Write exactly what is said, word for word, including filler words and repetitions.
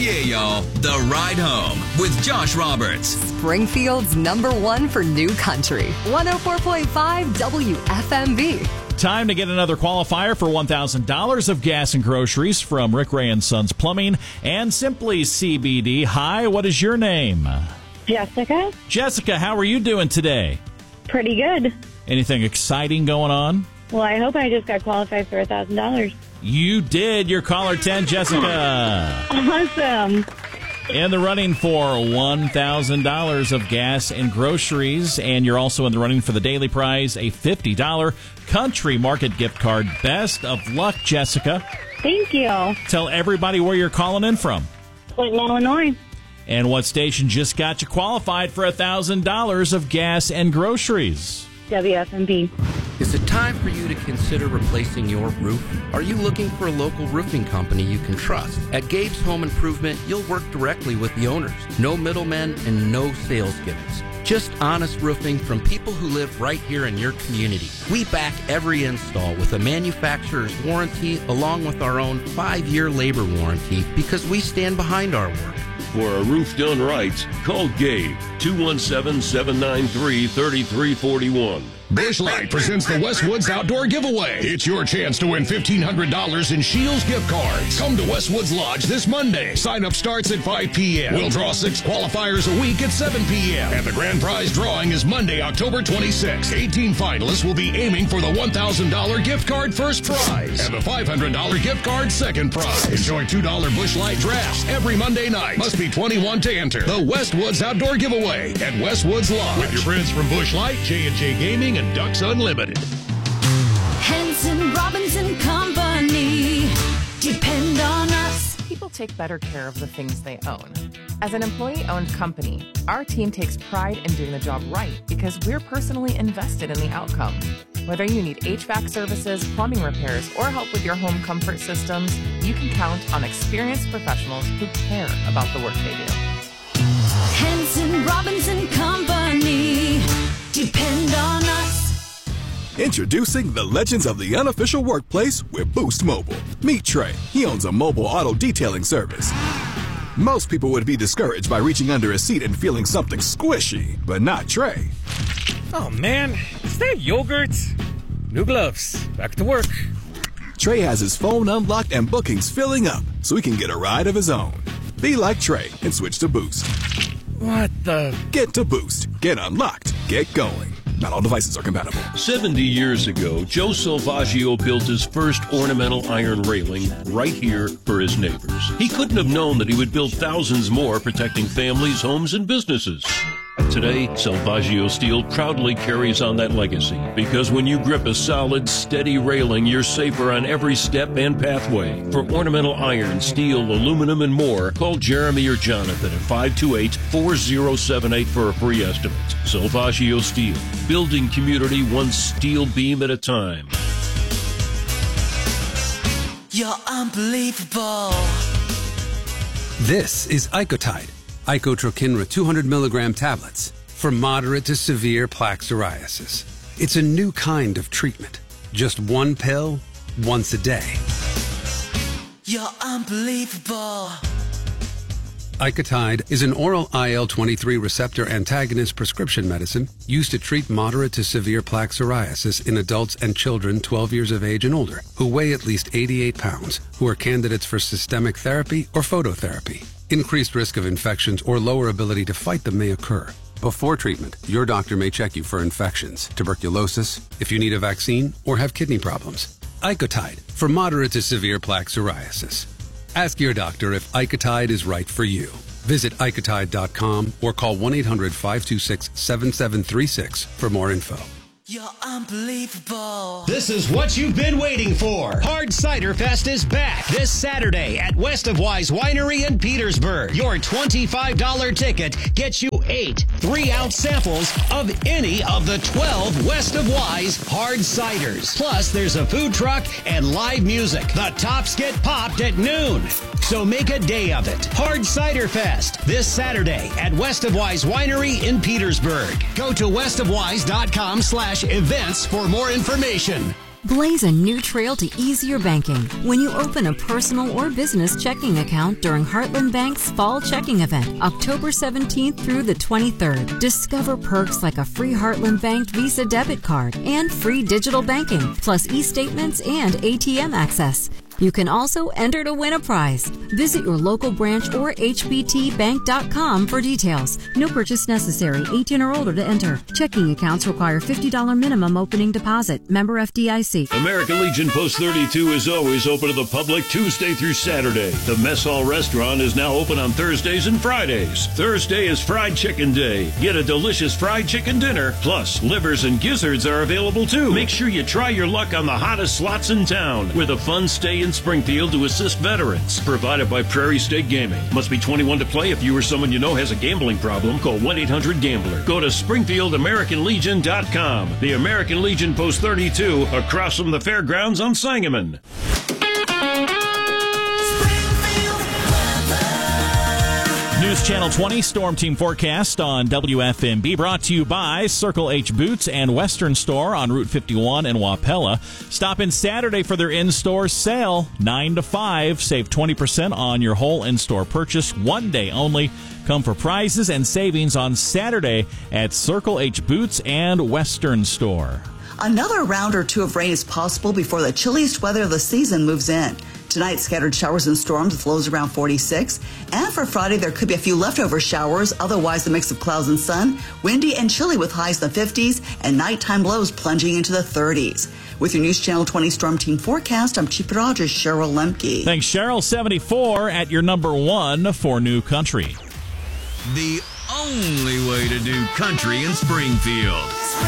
yeah, y'all. The Ride Home with Josh Roberts. Springfield's number one for new country. one oh four point five W F M B. Time to get another qualifier for one thousand dollars of gas and groceries from Rick Ray and Sons Plumbing and Simply C B D. Hi, what is your name? Jessica. Jessica, how are you doing today? Pretty good. Anything exciting going on? Well, I hope I just got qualified for one thousand dollars. You did. You're caller ten, Jessica. Awesome. In the running for one thousand dollars of gas and groceries, and you're also in the running for the daily prize, a fifty dollars Country Market gift card. Best of luck, Jessica. Thank you. Tell everybody where you're calling in from. Clinton, Illinois. And what station just got you qualified for one thousand dollars of gas and groceries? W F M B. Is it time for you to consider replacing your roof? Are you looking for a local roofing company you can trust? At Gabe's Home Improvement, you'll work directly with the owners. No middlemen and no sales gimmicks. Just honest roofing from people who live right here in your community. We back every install with a manufacturer's warranty along with our own five-year labor warranty because we stand behind our work. For a roof done right, call Gabe, two one seven, seven nine three, three three four one. Busch Light presents the Westwoods Outdoor Giveaway. It's your chance to win fifteen hundred dollars in Shields gift cards. Come to Westwoods Lodge this Monday. Sign up starts at five p.m. We'll draw six qualifiers a week at seven p.m. And the grand prize drawing is Monday, October twenty-sixth. eighteen finalists will be aiming for the one thousand dollars gift card first prize and the five hundred dollars gift card second prize. Enjoy two dollars Busch Light drafts every Monday night. Must be twenty-one to enter. The Westwoods Outdoor Giveaway at Westwoods Lodge. With your friends from Busch Light, J and J Gaming, and Ducks Unlimited. Henson Robinson Company. Depend on us. People take better care of the things they own. As an employee-owned company, our team takes pride in doing the job right because we're personally invested in the outcome. Whether you need H V A C services, plumbing repairs, or help with your home comfort systems, you can count on experienced professionals who care about the work they do. Henson Robinson Company. Depend on us. Introducing the legends of the unofficial workplace with Boost Mobile. Meet Trey. He owns a mobile auto detailing service. Most people would be discouraged by reaching under a seat and feeling something squishy, but not Trey. Oh man, is that yogurt? New gloves. Back to work. Trey has his phone unlocked and bookings filling up so he can get a ride of his own. Be like Trey and switch to Boost. What the? Get to Boost. Get unlocked. Get going. Not all devices are compatible. seventy years ago, Joe Salvaggio built his first ornamental iron railing right here for his neighbors. He couldn't have known that he would build thousands more protecting families, homes, and businesses. Today, Salvaggio Steel proudly carries on that legacy because when you grip a solid, steady railing, you're safer on every step and pathway. For ornamental iron, steel, aluminum, and more, call Jeremy or Jonathan at five two eight, four zero seven eight for a free estimate. Salvaggio Steel, building community one steel beam at a time. You're unbelievable. This is Icotide, Icotrokinra two hundred milligram tablets for moderate to severe plaque psoriasis. It's a new kind of treatment. Just one pill, once a day. You're unbelievable. Icotide is an oral I L twenty-three receptor antagonist prescription medicine used to treat moderate to severe plaque psoriasis in adults and children twelve years of age and older who weigh at least eighty-eight pounds, who are candidates for systemic therapy or phototherapy. Increased risk of infections or lower ability to fight them may occur. Before treatment, your doctor may check you for infections, tuberculosis, if you need a vaccine, or have kidney problems. Icotide for moderate to severe plaque psoriasis. Ask your doctor if Icotide is right for you. Visit Icotide dot com or call one eight hundred, five two six, seven seven three six for more info. You're unbelievable. This is what you've been waiting for. Hard Cider Fest is back this Saturday at West of Wise Winery in Petersburg. Your twenty-five dollars ticket gets you eight three-ounce samples of any of the twelve West of Wise hard ciders. Plus, there's a food truck and live music. The tops get popped at noon. So make a day of it. Hard Cider Fest this Saturday at West of Wise Winery in Petersburg. Go to west of wise dot com slash events for more information. Blaze a new trail to easier banking when you open a personal or business checking account during Heartland Bank's Fall Checking Event, October seventeenth through the twenty-third. Discover perks like a free Heartland Bank Visa debit card and free digital banking, plus e-statements and A T M access. You can also enter to win a prize. Visit your local branch or h b t bank dot com for details. No purchase necessary. eighteen or older to enter. Checking accounts require fifty dollars minimum opening deposit. Member F D I C. American Legion Post thirty-two is always open to the public Tuesday through Saturday. The Mess Hall restaurant is now open on Thursdays and Fridays. Thursday is Fried Chicken Day. Get a delicious fried chicken dinner. Plus, livers and gizzards are available too. Make sure you try your luck on the hottest slots in town with a fun stay in Springfield to assist veterans. Provided by Prairie State Gaming. Must be twenty-one to play. If you or someone you know has a gambling problem, call one eight hundred gambler. Go to Springfield American Legion dot com. The American Legion Post thirty-two across from the fairgrounds on Sangamon. News Channel twenty Storm Team Forecast on W F M B, brought to you by Circle H Boots and Western Store on Route fifty-one in Wapella. Stop in Saturday for their in-store sale, nine to five. Save twenty percent on your whole in-store purchase, one day only. Come for prizes and savings on Saturday at Circle H Boots and Western Store. Another round or two of rain is possible before the chilliest weather of the season moves in. Tonight, scattered showers and storms with lows around forty-six. And for Friday, there could be a few leftover showers. Otherwise, a mix of clouds and sun. Windy and chilly with highs in the fifties and nighttime lows plunging into the thirties. With your News Channel twenty Storm Team Forecast, I'm Chief Meteorologist Cheryl Lemke. Thanks, Cheryl. seventy-four at your number one for New Country. The only way to do country in Springfield.